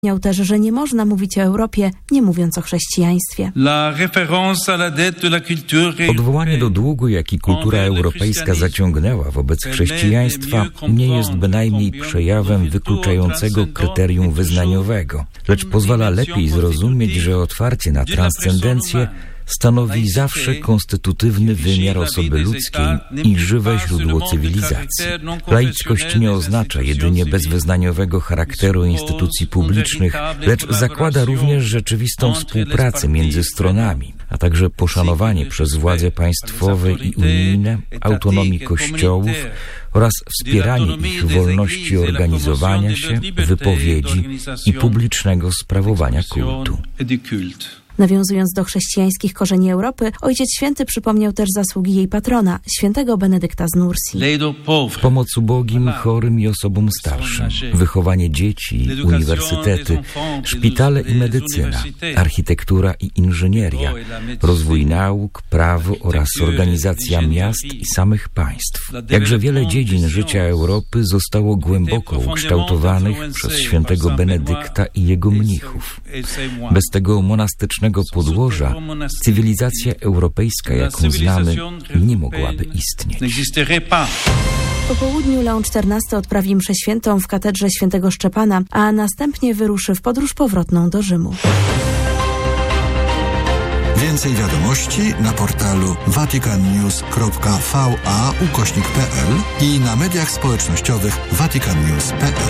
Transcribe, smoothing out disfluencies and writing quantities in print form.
też, że nie można mówić o Europie, nie mówiąc o chrześcijaństwie. Odwołanie do długu, jaki kultura europejska zaciągnęła wobec chrześcijaństwa, nie jest bynajmniej przejawem wykluczającego kryterium wyznaniowego, lecz pozwala lepiej zrozumieć, że otwarcie na transcendencję stanowi zawsze konstytutywny wymiar osoby ludzkiej i żywe źródło cywilizacji. Laickość nie oznacza jedynie bezwyznaniowego charakteru instytucji publicznych, lecz zakłada również rzeczywistą współpracę między stronami, a także poszanowanie przez władze państwowe i unijne autonomii kościołów oraz wspieranie ich wolności organizowania się, wypowiedzi i publicznego sprawowania kultu. Nawiązując do chrześcijańskich korzeni Europy, Ojciec Święty przypomniał też zasługi jej patrona, świętego Benedykta z Nursi. Pomoc ubogim, chorym i osobom starszym, wychowanie dzieci, uniwersytety, szpitale i medycyna, architektura i inżynieria, rozwój nauk, prawo oraz organizacja miast i samych państw. Jakże wiele dziedzin życia Europy zostało głęboko ukształtowanych przez świętego Benedykta i jego mnichów. Bez tego monastycznego podłoża cywilizacja europejska, jaką znamy, nie mogłaby istnieć. Po południu Leon XIV odprawi mszę świętą w katedrze świętego Szczepana, a następnie wyruszy w podróż powrotną do Rzymu. Więcej wiadomości na portalu vaticannews.va/pl i na mediach społecznościowych vaticannews.pl.